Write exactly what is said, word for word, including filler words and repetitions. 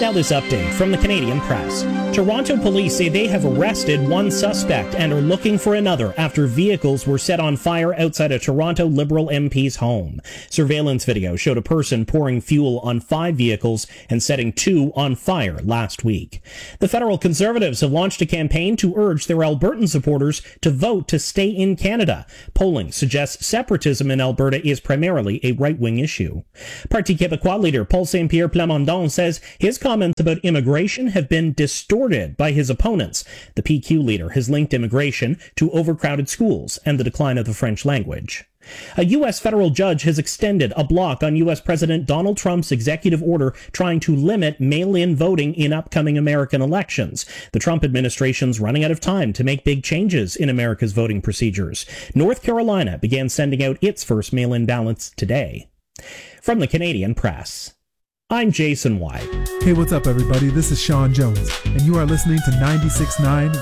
Now this update from the Canadian Press. Toronto police say they have arrested one suspect and are looking for another after vehicles were set on fire outside a Toronto Liberal M P's home. Surveillance video showed a person pouring fuel on five vehicles and setting two on fire last week. The federal Conservatives have launched a campaign to urge their Albertan supporters to vote to stay in Canada. Polling suggests separatism in Alberta is primarily a right-wing issue. Parti Québécois leader Paul Saint-Pierre Plamondon says his comments about immigration have been distorted by his opponents. The P Q leader has linked immigration to overcrowded schools and the decline of the French language. A U S federal judge has extended a block on U S President Donald Trump's executive order trying to limit mail-in voting in upcoming American elections. The Trump administration's running out of time to make big changes in America's voting procedures. North Carolina began sending out its first mail-in ballots today. From the Canadian Press, I'm Jason White. Hey, what's up, everybody? This is Sean Jones, and you are listening to ninety-six point nine